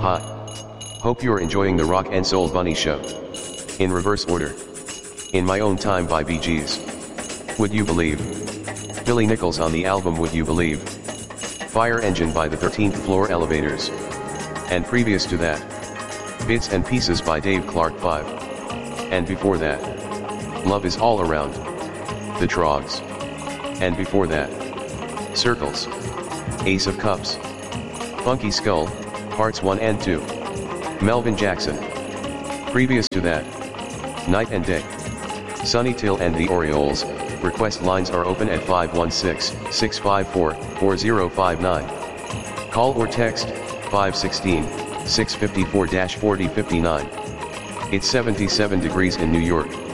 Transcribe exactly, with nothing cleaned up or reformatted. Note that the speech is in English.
Hi. Hope you're enjoying the Rock and Soul Bunny Show. In reverse order. In My Own Time by Bee Gees. Would You Believe? Billy Nichols on the album Would You Believe? Fire Engine by the thirteenth Floor Elevators. And previous to that, Bits and Pieces by Dave Clark five. And before that, Love Is All Around, The Trogs. And before that, Circles, Ace of Cups, Funky Skull, Parts one and two. Melvin Jackson. Previous to that, Night and Day. Sonny Till and the Orioles. Request lines are open at five one six, six five four, four zero five nine. Call or text five one six, six five four, four zero five nine. It's seventy-seven degrees in New York.